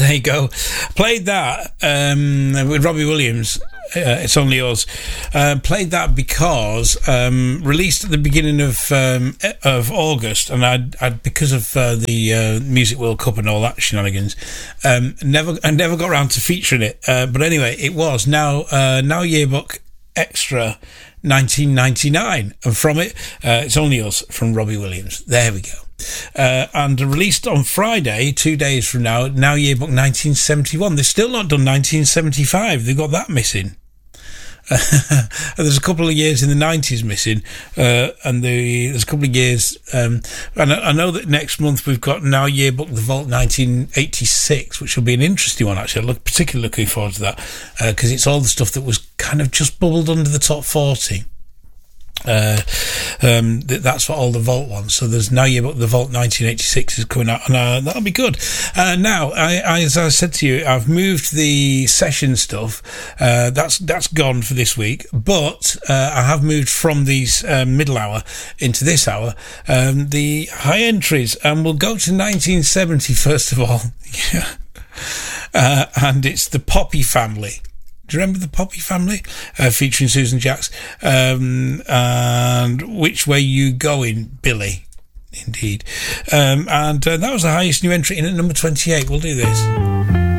there you go. Played that with Robbie Williams. It's Only Yours. Played that because released at the beginning of August, and I'd because of the Music World Cup and all that shenanigans, I never got around to featuring it. But anyway, it was now Yearbook Extra 1999, and from it, It's Only Yours from Robbie Williams. There we go. And released on Friday, 2 days from now Yearbook 1971. They've still not done 1975. They've got that missing. There's a couple of years in the 90s missing, and there's a couple of years, and I know that next month we've got Now Yearbook The Vault 1986, which will be an interesting one, actually. I'm particularly looking forward to that, because it's all the stuff that was kind of just bubbled under the top 40. That's what all the Vault ones. So there's Now Yearbook The Vault 1986 is coming out, and that'll be good. Now, as I said to you, I've moved the session stuff. That's gone for this week, but I have moved from these middle hour into this hour the high entries, and we'll go to 1970 first of all. And it's the Poppy Family. Do you remember the Poppy Family? Featuring Susan Jacks. And Which Way You Going, Billy? Indeed. And that was the highest new entry in at number 28. We'll do this.